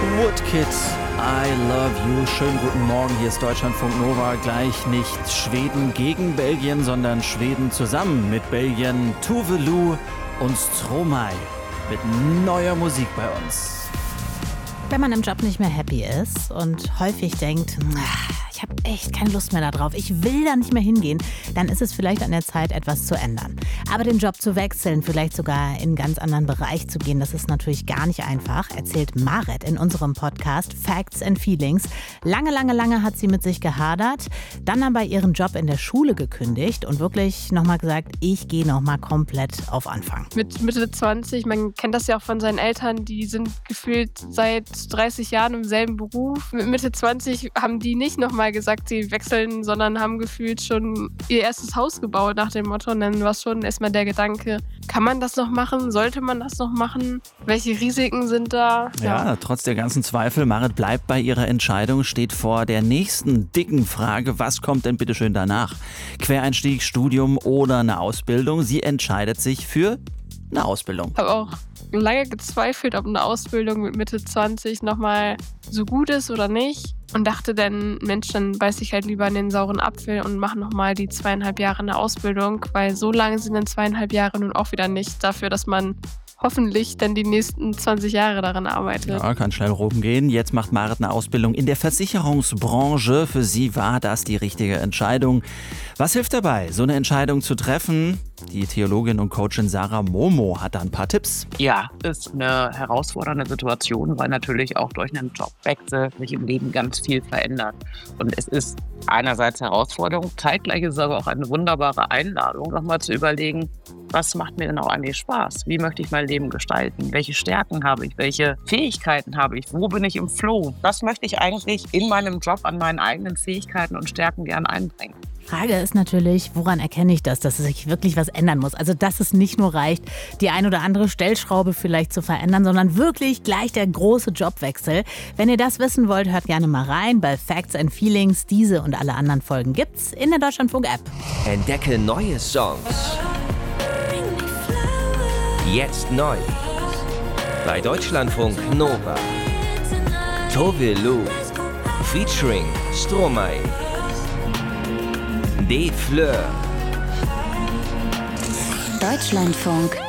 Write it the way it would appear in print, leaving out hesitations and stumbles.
Woodkid, I love you. Schönen guten Morgen, hier ist Deutschlandfunk Nova. Gleich nicht Schweden gegen Belgien, sondern Schweden zusammen mit Belgien. Tuvalu und Stromae mit neuer Musik bei uns. Wenn man im Job nicht mehr happy ist und häufig denkt, ich habe echt keine Lust mehr darauf, ich will da nicht mehr hingehen, dann ist es vielleicht an der Zeit, etwas zu ändern. Aber den Job zu wechseln, vielleicht sogar in einen ganz anderen Bereich zu gehen, das ist natürlich gar nicht einfach, erzählt Maret in unserem Podcast Facts and Feelings. Lange hat sie mit sich gehadert, dann aber ihren Job in der Schule gekündigt und wirklich nochmal gesagt, ich gehe nochmal komplett auf Anfang. Mit Mitte 20, man kennt das ja auch von seinen Eltern, die sind gefühlt seit 30 Jahren im selben Beruf. Mit Mitte 20 haben die nicht nochmal gesagt, sie wechseln, sondern haben gefühlt schon ihr erstes Haus gebaut nach dem Motto. Und dann war schon erstmal der Gedanke, kann man das noch machen? Sollte man das noch machen? Welche Risiken sind da? Ja, trotz der ganzen Zweifel, Maret bleibt bei ihrer Entscheidung, steht vor der nächsten dicken Frage, was kommt denn bitte schön danach? Quereinstieg, Studium oder eine Ausbildung? Sie entscheidet sich für eine Ausbildung. Ich habe auch lange gezweifelt, ob eine Ausbildung mit Mitte 20 nochmal so gut ist oder nicht. Und dachte dann, Mensch, dann beiß ich halt lieber in den sauren Apfel und mache nochmal die 2,5 Jahre eine Ausbildung, weil so lange sind dann 2,5 Jahre nun auch wieder nicht dafür, dass man hoffentlich dann die nächsten 20 Jahre daran arbeitet. Ja, kann schnell rumgehen. Jetzt macht Maret eine Ausbildung in der Versicherungsbranche. Für sie war das die richtige Entscheidung. Was hilft dabei, so eine Entscheidung zu treffen? Die Theologin und Coachin Sarah Momo hat da ein paar Tipps. Ja, ist eine herausfordernde Situation, weil natürlich auch durch einen Jobwechsel sich im Leben ganz viel verändert. Und es ist einerseits Herausforderung, zeitgleich ist es aber auch eine wunderbare Einladung, nochmal zu überlegen, was macht mir denn auch eigentlich Spaß? Wie möchte ich mein Leben gestalten? Welche Stärken habe ich? Welche Fähigkeiten habe ich? Wo bin ich im Flow? Was möchte ich eigentlich in meinem Job an meinen eigenen Fähigkeiten und Stärken gern einbringen? Frage ist natürlich, woran erkenne ich das, dass sich wirklich was ändern muss? Also, dass es nicht nur reicht, die ein oder andere Stellschraube vielleicht zu verändern, sondern wirklich gleich der große Jobwechsel. Wenn ihr das wissen wollt, hört gerne mal rein bei Facts and Feelings. Diese und alle anderen Folgen gibt's in der Deutschlandfunk-App. Entdecke neue Songs. Jetzt neu. Bei Deutschlandfunk Nova. Tuvalu. Featuring Stromae. Des Fleurs. Deutschlandfunk